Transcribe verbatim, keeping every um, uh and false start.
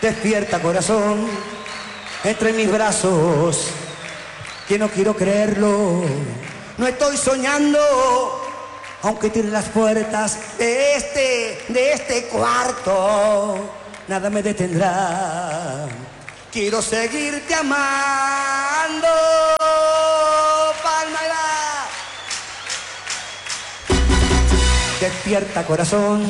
Despierta, corazón, entre mis brazos, que no quiero creerlo. No estoy soñando, aunque tire las puertas de este, de este cuarto, nada me detendrá. Quiero seguirte amando. Palma y va. Despierta, corazón,